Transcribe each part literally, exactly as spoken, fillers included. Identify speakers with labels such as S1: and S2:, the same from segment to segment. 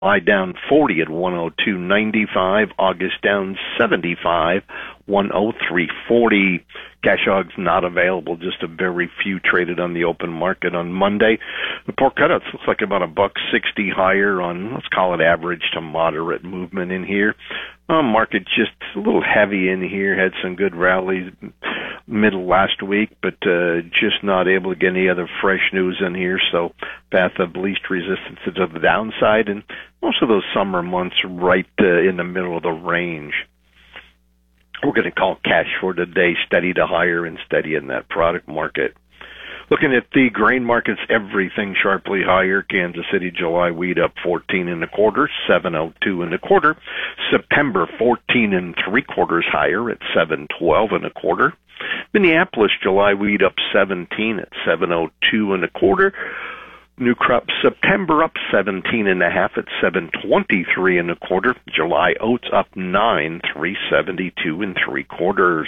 S1: July down forty at one oh two ninety-five. August down seventy-five, one oh three forty. Cash hogs not available, just a very few traded on the open market on Monday. The pork cutouts looks like about a buck sixty higher on, let's call it average to moderate movement in here. Uh, market just a little heavy in here, had some good rallies middle last week, but uh, just not able to get any other fresh news in here, so path of least resistance to the downside, and most of those summer months right uh, in the middle of the range. We're going to call cash for today steady to higher and steady in that product market. Looking at the grain markets, everything sharply higher. Kansas City July wheat up fourteen and a quarter, seven oh two and a quarter. September fourteen and three quarters higher at seven twelve and a quarter. Minneapolis July wheat up seventeen at seven oh two and a quarter. New crop September up seventeen and a half at seven twenty-three and a quarter. July oats up nine, three seventy-two and three quarters.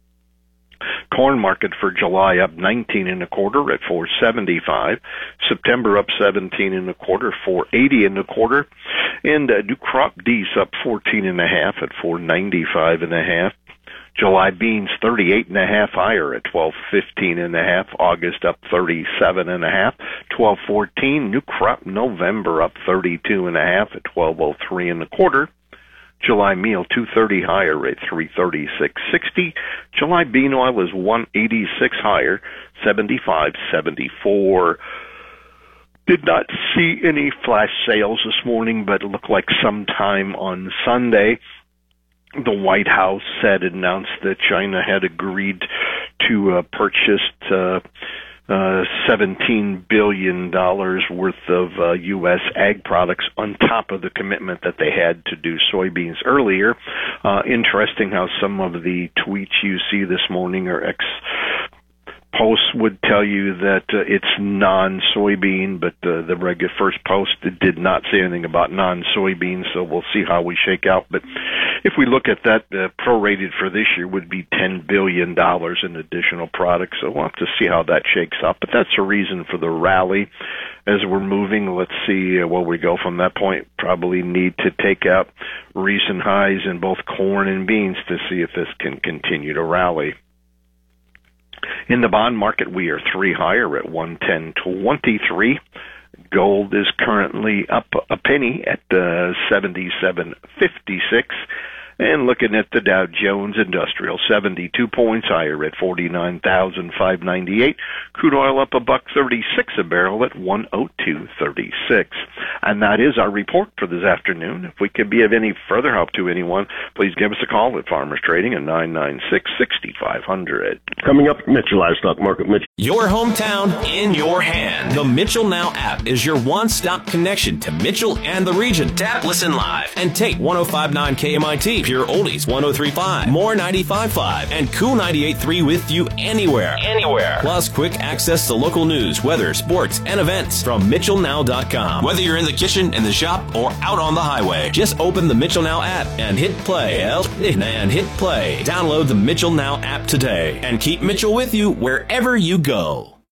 S1: Corn market for July up nineteen and a quarter at four seventy-five. September up seventeen and a quarter, four eighty and a quarter. And uh, new crop D's up fourteen and a half at four ninety-five and a half. July beans thirty-eight and a half higher at twelve fifteen and a half. August up thirty-seven and a half, twelve fourteen. New crop November up thirty-two and a half at twelve oh three and a quarter. July meal two thirty higher at three thirty-six sixty. July bean oil is one eighty-six higher, seventy-five seventy-four. Did not see any flash sales this morning, but it looked like sometime on Sunday. The White House said, announced that China had agreed to uh, purchase uh, uh, seventeen billion dollars worth of uh, U S ag products on top of the commitment that they had to do soybeans earlier. Uh, interesting how some of the tweets you see this morning are ex posts would tell you that uh, it's non-soybean, but uh, the regular first post did not say anything about non-soybean, so we'll see how we shake out. But if we look at that, uh, prorated for this year would be ten billion dollars in additional products, so we'll have to see how that shakes out. But that's a reason for the rally. As we're moving, let's see uh, where we go from that point. Probably need to take out recent highs in both corn and beans to see if this can continue to rally. In the bond market, we are three higher at one ten twenty-three. Gold is currently up a penny at uh, seventy-seven fifty-six. And looking at the Dow Jones Industrial, seventy-two points higher at forty-nine thousand five hundred ninety-eight. Crude oil up a buck thirty-six a barrel at one oh two thirty-six. And that is our report for this afternoon. If we can be of any further help to anyone, please give us a call at Farmers Trading at nine nine six, six five zero zero.
S2: Coming up, Mitchell Livestock Market. Mitchell.
S3: Your hometown in your hand. The Mitchell Now app is your one-stop connection to Mitchell and the region. Tap, listen live, and take one oh five point nine K M I T, Pure Oldies one oh three point five, More ninety-five point five, and Cool ninety-eight point three with you anywhere. Anywhere. Plus quick access to local news, weather, sports, and events from Mitchell Now dot com. Whether you're in the kitchen, in the shop, or out on the highway, just open the Mitchell Now app and hit play. And hit play. Download the Mitchell Now app today and keep Mitchell with you wherever you go.